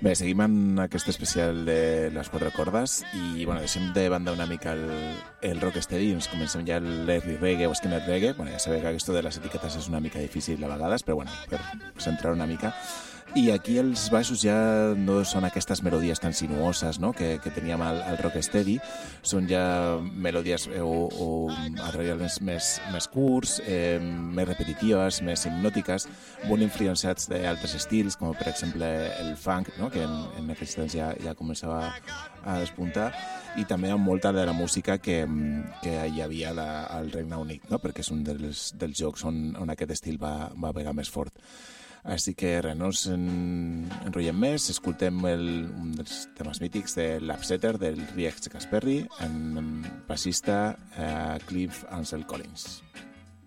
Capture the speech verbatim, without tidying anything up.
Bé, seguim en aquest especial de les quatre cordes i bueno, deixem de banda una mica el, el rocksteady i ens comencem ja l'early reggae o skinhead reggae. Bueno, ja sabeu que aquesta de les etiquetes és una mica difícil a vegades, però bueno, per centrar una mica. I aquí els baixos ja no són aquestes melodies tan sinuoses, no?, que, que teníem al, al rocksteady. Són ja melodies o, o arranjaments més, més curts, eh, més repetitives, més hipnòtiques, molt influenciats d'altres estils, com per exemple el funk, no?, que en, en aquests temps ja, ja començava a despuntar, i també amb molta de la música que, que hi havia la, al Regne Unit, no?, perquè és un dels, dels jocs on, on aquest estil va, va pegar més fort. Així que res, no ens en, enrotllem més, escoltem el, un dels temes mítics de l'Upsetter, del Riek Gasperri, en bassista eh, Cliff Ansel Collins.